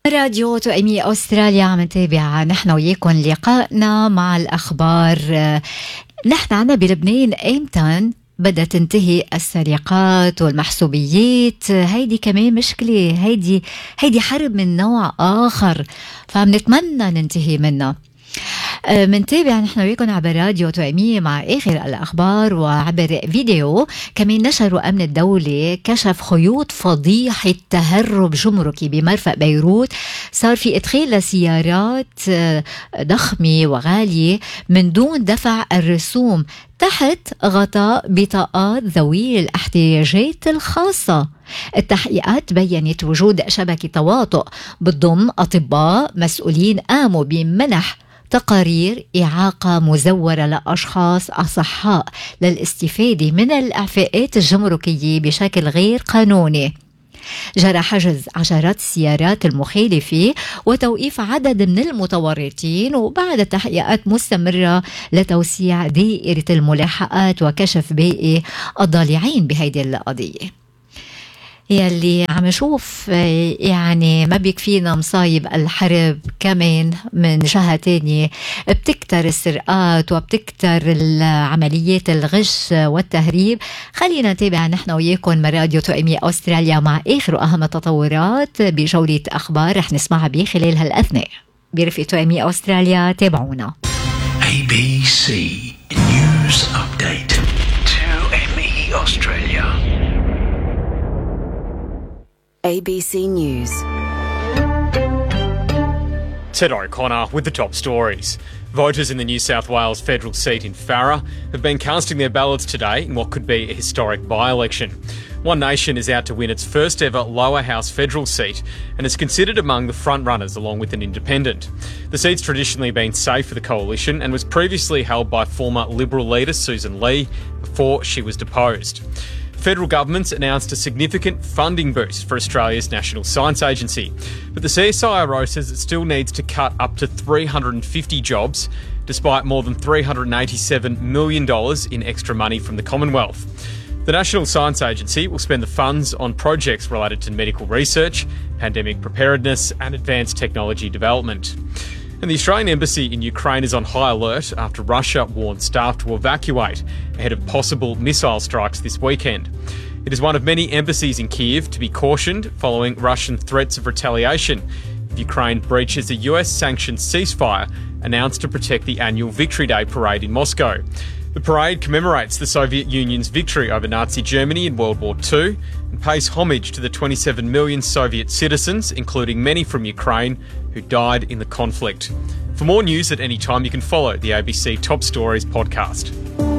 راديو تؤمي أستراليا عم نتابع نحن وياكم لقائنا مع الأخبار. نحن عنا بلبنان إمتى بدأت تنتهي السرقات والمحسوبيات؟ هيدي كمان مشكلة، هيدي حرب من نوع آخر، فعم نتمنى ننتهي منها. منتابع نحن وياكم عبر راديو تؤمية مع آخر الأخبار وعبر فيديو. كمان نشروا أمن الدولة كشف خيوط فضيحة تهرب جمركي بمرفأ بيروت. صار في إدخال لسيارات ضخمة وغالية من دون دفع الرسوم تحت غطاء بطاقات ذوي الاحتياجات الخاصة. التحقيقات بيّنت وجود شبكة تواطؤ بتضم أطباء مسؤولين قاموا بمنح تقارير إعاقة مزورة لأشخاص أصحاء للاستفادة من الإعفاءات الجمركية بشكل غير قانوني. جرى حجز عشرات السيارات المخالفة وتوقيف عدد من المتورطين، وبعد تحقيقات مستمرة لتوسيع دائرة الملاحقات وكشف باقي الضالعين بهيدي القضية. يلي عم نشوف يعني ما بيكفينا مصايب الحرب، كمان من جهة تانية بتكتر السرقات وبتكتر العمليات الغش والتهريب. خلينا نتابع نحن وياكم من راديو تؤمي أستراليا مع آخر وأهم التطورات بجولة أخبار رح نسمعها بخلال هالأثناء برفقة تؤمي أستراليا. تابعونا. ABC News Update. تؤمي أستراليا. ABC News. Ted O'Connor with the top stories. Voters in the New South Wales federal seat in Farrer have been casting their ballots today in what could be a historic by-election. One Nation is out to win its first ever lower house federal seat and is considered among the front-runners along with an independent. The seat's traditionally been safe for the coalition and was previously held by former Liberal leader Susan Lee before she was deposed. Federal government's announced a significant funding boost for Australia's National Science Agency, but the CSIRO says it still needs to cut up to 350 jobs, despite more than $387 million in extra money from the Commonwealth. The National Science Agency will spend the funds on projects related to medical research, pandemic preparedness and advanced technology development. And the Australian Embassy in Ukraine is on high alert after Russia warned staff to evacuate ahead of possible missile strikes this weekend. It is one of many embassies in Kyiv to be cautioned following Russian threats of retaliation if Ukraine breaches a US-sanctioned ceasefire announced to protect the annual Victory Day parade in Moscow. The parade commemorates the Soviet Union's victory over Nazi Germany in World War II and pays homage to the 27 million Soviet citizens, including many from Ukraine, who died in the conflict. For more news at any time, you can follow the ABC Top Stories podcast.